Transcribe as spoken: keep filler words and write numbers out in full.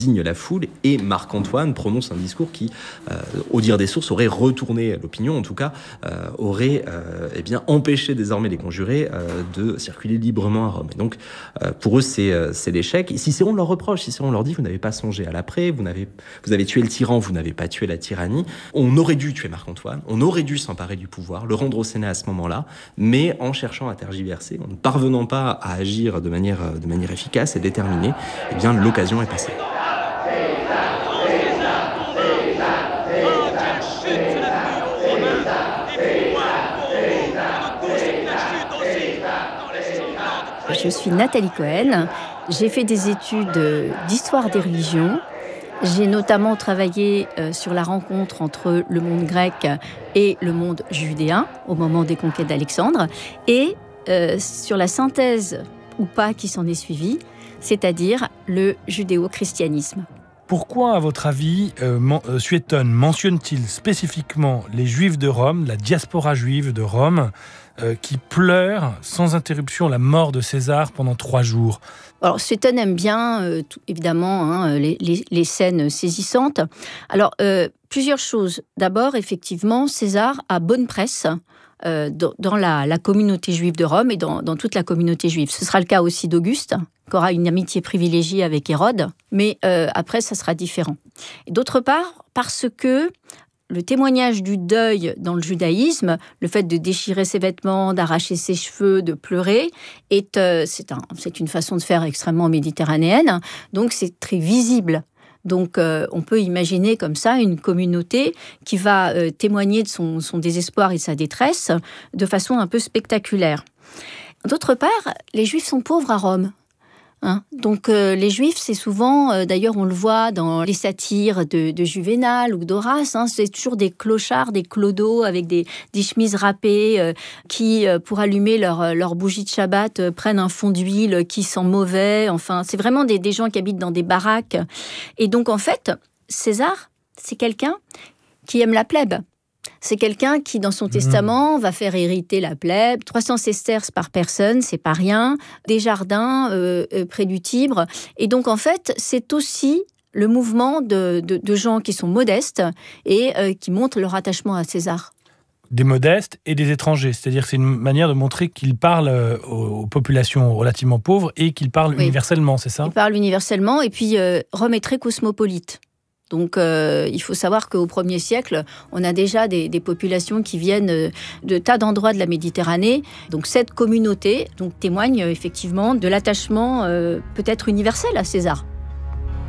digne la foule, et Marc-Antoine prononce un discours qui, euh, au dire des sources, aurait retourné l'opinion, en tout cas, euh, aurait euh, eh bien, empêché désormais les conjurés euh, de circuler librement à Rome. Et donc, euh, pour eux, c'est, euh, c'est l'échec. Et Cicéron leur reproche, Cicéron leur dit, vous n'avez pas songé à l'après, vous, n'avez, vous avez tué le tyran, vous n'avez pas tué la tyrannie. On aurait dû tuer Marc-Antoine, on aurait dû s'emparer du pouvoir, le rendre au Sénat à ce moment-là, mais en cherchant à tergiverser, en ne parvenant pas à agir de manière, de manière efficace et déterminée, eh bien, l'occasion est passée. Je suis Nathalie Cohen, j'ai fait des études d'histoire des religions. J'ai notamment travaillé sur la rencontre entre le monde grec et le monde judéen au moment des conquêtes d'Alexandre et euh, sur la synthèse ou pas qui s'en est suivie, c'est-à-dire le judéo-christianisme. Pourquoi, à votre avis, euh, euh, Suétone mentionne-t-il spécifiquement les Juifs de Rome, la diaspora juive de Rome, euh, qui pleurent sans interruption la mort de César pendant trois jours ? Alors, Suétone aime bien, euh, tout, évidemment, hein, les, les, les scènes saisissantes. Alors, euh, plusieurs choses. D'abord, effectivement, César a bonne presse euh, dans, dans la, la communauté juive de Rome et dans, dans toute la communauté juive. Ce sera le cas aussi d'Auguste, qui aura une amitié privilégiée avec Hérode, mais euh, après, ça sera différent. Et d'autre part, parce que le témoignage du deuil dans le judaïsme, le fait de déchirer ses vêtements, d'arracher ses cheveux, de pleurer, est, euh, c'est, un, c'est une façon de faire extrêmement méditerranéenne, donc c'est très visible. Donc euh, on peut imaginer comme ça une communauté qui va euh, témoigner de son, son désespoir et de sa détresse de façon un peu spectaculaire. D'autre part, les Juifs sont pauvres à Rome. Hein. Donc euh, les Juifs, c'est souvent, euh, d'ailleurs on le voit dans les satires de, de Juvénal ou d'Horace, hein, c'est toujours des clochards, des clodos avec des, des chemises râpées euh, qui, euh, pour allumer leur, leur bougie de Shabbat, euh, prennent un fond d'huile qui sent mauvais. Enfin, c'est vraiment des, des gens qui habitent dans des baraques. Et donc en fait, César, c'est quelqu'un qui aime la plèbe. C'est quelqu'un qui, dans son mmh. testament, va faire hériter la plèbe. trois cents sesterces par personne, c'est pas rien. Des jardins euh, euh, près du Tibre. Et donc, en fait, c'est aussi le mouvement de, de, de gens qui sont modestes et euh, qui montrent leur attachement à César. Des modestes et des étrangers. C'est-à-dire que c'est une manière de montrer qu'il parle aux populations relativement pauvres et qu'il parle oui. universellement, c'est ça ? Il parle universellement. Et puis, euh, Rome est très cosmopolite. Donc, euh, il faut savoir qu'au premier siècle, on a déjà des, des populations qui viennent de tas d'endroits de la Méditerranée. Donc, cette communauté donc, témoigne effectivement de l'attachement euh, peut-être universel à César.